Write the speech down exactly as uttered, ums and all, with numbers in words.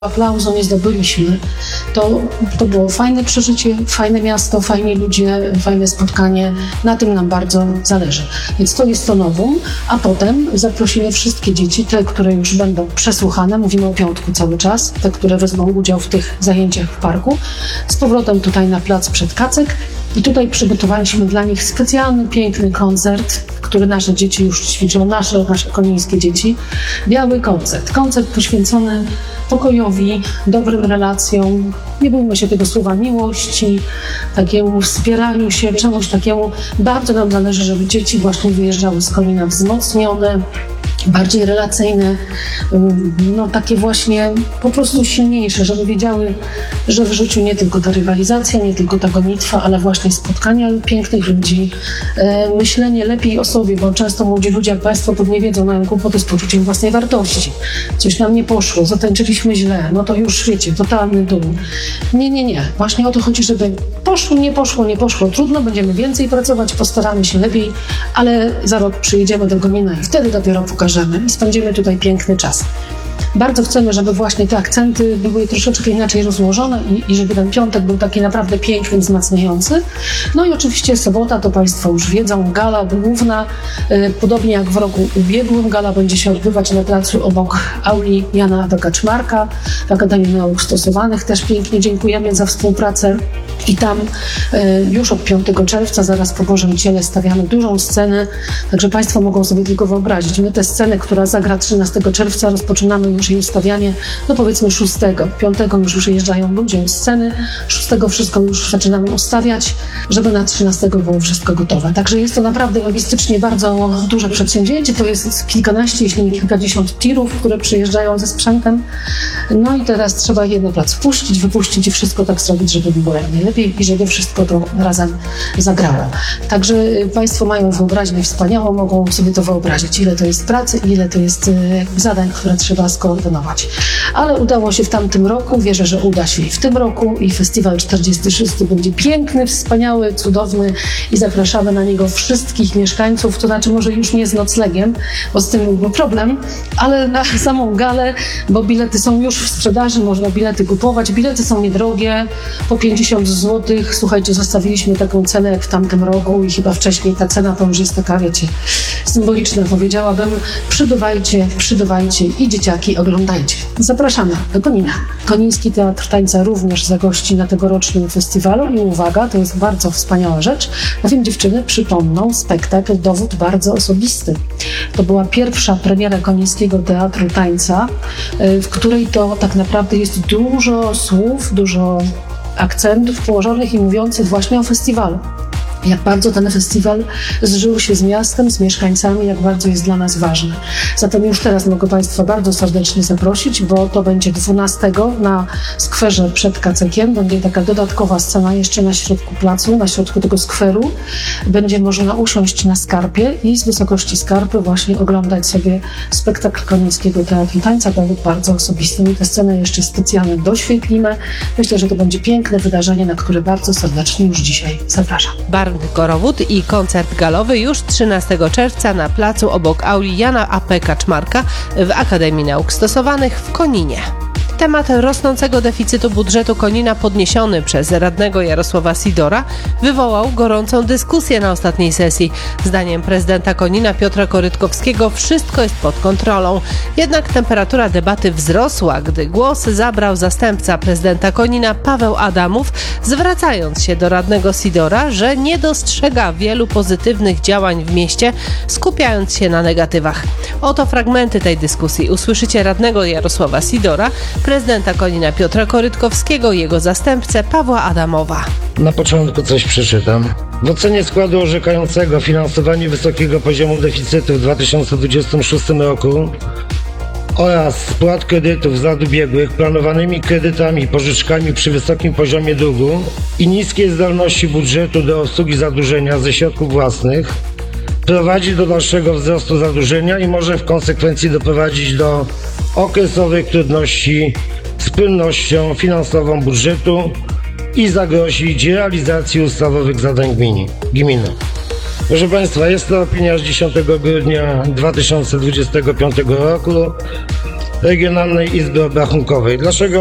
aplauzu nie zdobyliśmy, to, to było fajne przeżycie, fajne miasto, fajni ludzie, fajne spotkanie. Na tym nam bardzo zależy. Więc to jest to nowum, a potem zaprosimy wszystkie dzieci, te, które już będą przesłuchane, mówimy o piątku cały czas, te, które wezmą udział w tych zajęciach w parku, z powrotem tutaj na plac przed Kacek i tutaj przygotowaliśmy dla nich specjalny, piękny koncert, który nasze dzieci już ćwiczą, nasze, nasze konińskie dzieci. Biały koncert. Koncert poświęcony pokojowi, dobrym relacjom, nie bójmy się tego słowa, miłości, takiemu wspieraniu się, czemuś takiemu. Bardzo nam zależy, żeby dzieci właśnie wyjeżdżały z Konina wzmocnione, bardziej relacyjne, no takie właśnie po prostu silniejsze, żeby wiedziały, że w życiu nie tylko ta rywalizacja, nie tylko ta gonitwa, ale właśnie spotkania pięknych ludzi, e, myślenie lepiej o sobie, bo często młodzi ludzie, jak Państwo pewnie wiedzą, mają kłopoty z poczuciem własnej wartości. Coś nam nie poszło, zatańczyliśmy źle, no to już wiecie, totalny dół. Nie, nie, nie. Właśnie o to chodzi, żeby poszło, nie poszło, nie poszło. Trudno, będziemy więcej pracować, postaramy się lepiej, ale za rok przyjedziemy do Konina i wtedy dopiero pokażemy i spędzimy tutaj piękny czas. Bardzo chcemy, żeby właśnie te akcenty były troszeczkę inaczej rozłożone i, i żeby ten piątek był taki naprawdę piękny, wzmacniający. No i oczywiście sobota, to Państwo już wiedzą, gala główna, e, podobnie jak w roku ubiegłym, gala będzie się odbywać na placu obok auli Jana Kaczmarka w Akademii Nauk Stosowanych. Też pięknie dziękujemy za współpracę i tam e, już od piątego czerwca, zaraz po Bożym Ciele, stawiamy dużą scenę, także Państwo mogą sobie tylko wyobrazić. My tę scenę, która zagra trzynastego czerwca, rozpoczynamy już jej ustawianie, no powiedzmy szóstego. piątego już przyjeżdżają ludzie z sceny, szóstego wszystko już zaczynamy ustawiać, żeby na trzynastego było wszystko gotowe. Także jest to naprawdę logistycznie bardzo duże przedsięwzięcie. To jest kilkanaście, jeśli nie kilkadziesiąt tirów, które przyjeżdżają ze sprzętem. No i teraz trzeba je na plac puścić, wypuścić i wszystko tak zrobić, żeby było jak najlepiej i żeby wszystko to razem zagrało. Także Państwo mają wyobraźnię wspaniałą, mogą sobie to wyobrazić, ile to jest pracy, ile to jest zadań, które trzeba skoordynować. Ale udało się w tamtym roku, wierzę, że uda się i w tym roku i Festiwal czterdziesty szósty będzie piękny, wspaniały, cudowny i zapraszamy na niego wszystkich mieszkańców, to znaczy może już nie z noclegiem, bo z tym byłby problem, ale na samą galę, bo bilety są już w sprzedaży, można bilety kupować, bilety są niedrogie, po pięćdziesiąt złotych, słuchajcie, zostawiliśmy taką cenę jak w tamtym roku i chyba wcześniej ta cena to już jest taka, wiecie, symboliczna, powiedziałabym, przybywajcie, przybywajcie i dzieciaki oglądajcie. Zapraszamy do Konina. Koniński Teatr Tańca również zagości na tegorocznym festiwalu i uwaga, to jest bardzo wspaniała rzecz, bowiem dziewczyny przypomną spektakl Dowód bardzo osobisty. To była pierwsza premiera Konińskiego Teatru Tańca, w której to tak naprawdę jest dużo słów, dużo akcentów położonych i mówiących właśnie o festiwalu. Jak bardzo ten festiwal zżył się z miastem, z mieszkańcami, jak bardzo jest dla nas ważny. Zatem już teraz mogę Państwa bardzo serdecznie zaprosić, bo to będzie dwunastego na skwerze przed Kacekiem. Będzie taka dodatkowa scena jeszcze na środku placu, na środku tego skweru. Będzie można usiąść na skarpie i z wysokości skarpy właśnie oglądać sobie spektakl Konińskiego Teatru Tańca, Dowód bardzo osobisty. I tę scenę jeszcze specjalnie doświetlimy. Myślę, że to będzie piękne wydarzenie, na które bardzo serdecznie już dzisiaj zapraszam. Korowód i koncert galowy już trzynastego czerwca na placu obok auli Jana A P Kaczmarka w Akademii Nauk Stosowanych w Koninie. Temat rosnącego deficytu budżetu Konina podniesiony przez radnego Jarosława Sidora wywołał gorącą dyskusję na ostatniej sesji. Zdaniem prezydenta Konina Piotra Korytkowskiego wszystko jest pod kontrolą. Jednak temperatura debaty wzrosła, gdy głos zabrał zastępca prezydenta Konina Paweł Adamów, zwracając się do radnego Sidora, że nie dostrzega wielu pozytywnych działań w mieście, skupiając się na negatywach. Oto fragmenty tej dyskusji. Usłyszycie radnego Jarosława Sidora, prezydenta Konina Piotra Korytkowskiego i jego zastępcę Pawła Adamowa. Na początku coś przeczytam. W ocenie składu orzekającego o finansowaniu wysokiego poziomu deficytu w dwa tysiące dwudziestym szóstym roku oraz spłat kredytów z lat ubiegłych, planowanymi kredytami i pożyczkami przy wysokim poziomie długu i niskiej zdolności budżetu do obsługi zadłużenia ze środków własnych prowadzi do dalszego wzrostu zadłużenia i może w konsekwencji doprowadzić do okresowych trudności z płynnością finansową budżetu i zagrozić realizacji ustawowych zadań gminy. gminy. Proszę Państwa, jest to opinia z dziesiątego grudnia dwa tysiące dwudziestego piątego roku Regionalnej Izby Obrachunkowej. Dlaczego